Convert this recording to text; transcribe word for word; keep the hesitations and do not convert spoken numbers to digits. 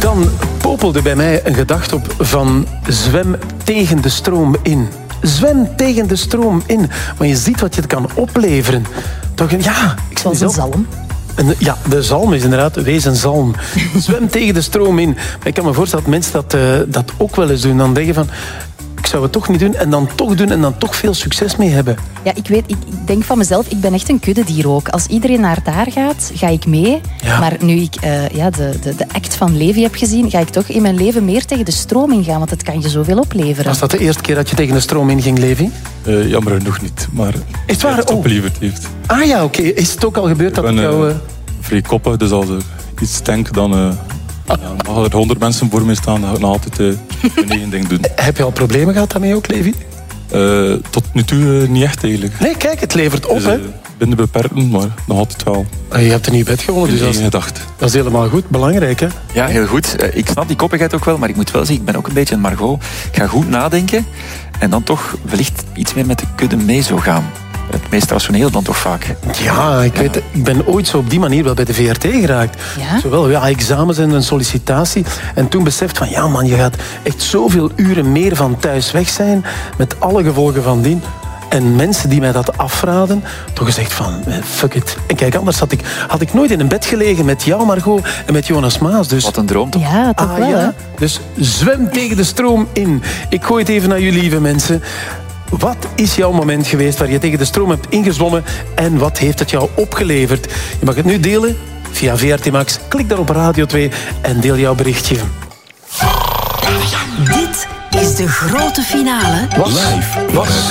Dan popelde bij mij een gedachte op van zwem tegen de stroom in. Zwem tegen de stroom in. Maar je ziet wat je het kan opleveren. Toch, ja, ik Zoals een zalm. En, ja, de zalm is inderdaad, wees een zalm. Zwem tegen de stroom in. Maar ik kan me voorstellen dat mensen dat, uh, dat ook wel eens doen. Dan denken van, ik zou het toch niet doen en dan toch doen en dan toch veel succes mee hebben. Ja, ik weet, ik denk van mezelf, ik ben echt een kuddedier ook. Als iedereen naar daar gaat, ga ik mee. Ja. Maar nu ik uh, ja, de, de, de act van Levi heb gezien, ga ik toch in mijn leven meer tegen de stroom ingaan, want het kan je zoveel opleveren. Was dat de eerste keer dat je tegen de stroom inging, Levi? Uh, jammer genoeg niet, maar is het waar? het Oh. opgeleverd heeft. Ah ja, oké. Okay. Is het ook al gebeurd dat ik ben, ik jou... Uh... vrij koppig, dus als er iets denk, dan uh, ja, mag er honderd mensen voor mij staan, dan ga ik nog altijd uh, mijn eigen ding doen. Heb je al problemen gehad daarmee ook, Levi? Uh, tot nu toe uh, niet echt eigenlijk. Nee, kijk, het levert op, dus, uh, hè? Binnen beperken, maar nog altijd wel. Je hebt een nieuw bed gewonnen, dus dat is, gedacht. dat is helemaal goed. Belangrijk, hè? Ja, heel goed. Uh, ik snap die koppigheid ook wel, maar ik moet wel zeggen, ik ben ook een beetje een Margot. Ik ga goed nadenken en dan toch wellicht iets meer met de kudde mee zou gaan. Het meest rationeel dan toch vaak. Ja, ik, ja. Weet, ik ben ooit zo op die manier wel bij de V R T geraakt. Ja? Zowel ja, examens en een sollicitatie. En toen beseft van, ja man, je gaat echt zoveel uren meer van thuis weg zijn. Met alle gevolgen van dien. En mensen die mij dat afraden, toch gezegd van, fuck it. En kijk, anders had ik, had ik nooit in een bed gelegen met jou, Margot, en met Jonas Maas. Dus... Wat een droom toch? Ja, toch ah, wel, ja. hè? Dus zwem tegen de stroom in. Ik gooi het even naar jullie, lieve mensen. Wat is jouw moment geweest waar je tegen de stroom hebt ingezwommen en wat heeft het jou opgeleverd? Je mag het nu delen via V R T Max. Klik daar op Radio twee en deel jouw berichtje. Dit is de grote finale. Was, was